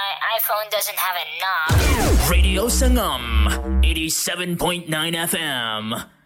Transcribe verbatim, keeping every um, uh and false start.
iPhone doesn't have a knob. Radio Sangam, eighty-seven point nine F M.